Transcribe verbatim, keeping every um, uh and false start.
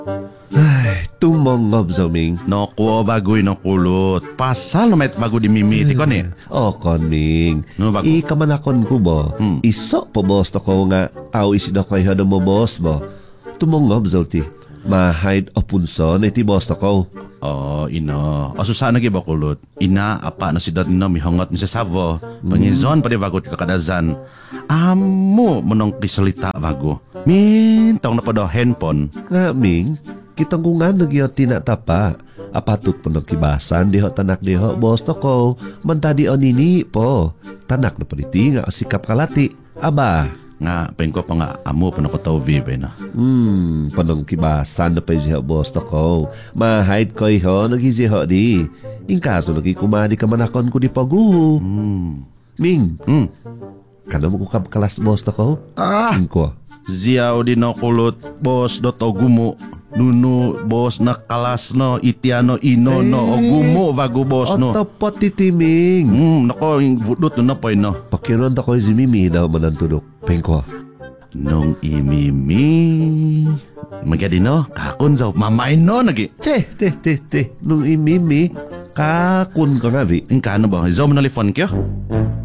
Ay, tumonggob Zoming. Naku, bagoy na kulot. Pasal na may bago di mimiti ko ni. O koning. No, bago. Ikamanakon ko ba? Hmm. Iso po boss to ko nga. Aw isido ko ihado mo boss ba? Tumonggob Zolti. Ma-hide o punson iti boss to ko. Oh, ino. O susana giba kulot. Ina, apa na si dot no, mihangot ni sa savo. Pangizon pa di bago kakadazan. Amo, manong kisalita bago. Mintong na pa daw handphone. Nga Ming, kitang ko nga nagyo tinatapa. Apatut po ng kibasan, diho tanak diho boss to ko. Mantadi o nini po. Tanak na paliti nga sikap kalati. Aba. Nga, pengko pa nga amo pa na ko tao vibe na. Hmm, panong kibasan na pa yung boss to ko. Ma-hide ko iho, nagiziho di. In kaso nagi kumadi ka manakon ko di pagu. Hmm. Ming, Hmm. kano mo ko kalas boss to ko? Ah! Ming ko. Ziyaw di na kulot, boss do to gumo. Nuno, boss na kalas no, itiano ino no, o gumo bago boss no. Otopot titiming. Hmm, nako, yung vudot no na po no. Pakiron ako si Mimi daw manantudok. Pengko. Nung imimi. Magadi no, kakon sa mamay no, nagi. Te, te, te, te. Nung imimi, kakun ka nga vi. Ang kano ba? Izaw mo na lifon kyo?